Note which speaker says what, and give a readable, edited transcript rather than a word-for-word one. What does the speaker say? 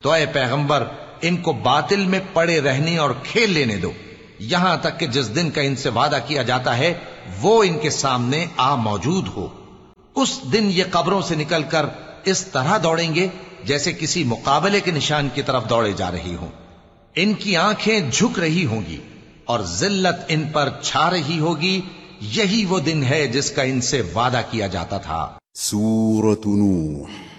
Speaker 1: तो ऐ पैगंबर, इनको बातिल में पड़े रहने और खेल लेने दो, यहां तक कि जिस दिन का इनसे वादा किया जाता है वो इनके सामने आ मौजूद हो। उस दिन ये कब्रों से निकलकर इस तरह दौड़ेंगे जैसे किसी मुकाबले के निशान की तरफ दौड़े जा रही हों। इनकी आंखें झुक रही होंगी और जिल्लत इन पर छा रही होगी। यही वो दिन है जिसका इनसे वादा किया जाता था।
Speaker 2: सूरत नूह